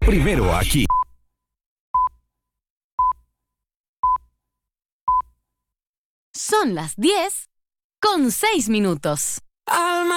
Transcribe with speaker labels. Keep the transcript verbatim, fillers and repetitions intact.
Speaker 1: Primero aquí.
Speaker 2: Son las diez con seis minutos.
Speaker 3: Alma